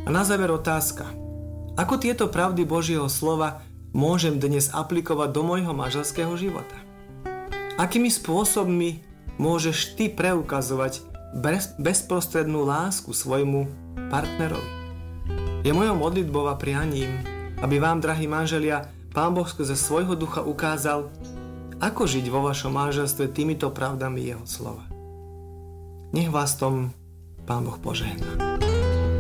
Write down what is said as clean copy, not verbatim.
A na záver otázka. Ako tieto pravdy Božieho slova môžem dnes aplikovať do môjho manželského života? Akými spôsobmi môžeš ty preukazovať bezprostrednú lásku svojmu partnerovi? Je mojou modlitbou a prianím, aby vám, drahí manželia, Pán Boh skrze svojho ducha ukázal, ako žiť vo vašom manželstve týmito pravdami jeho slova. Nech vás tom Pán Boh požehná.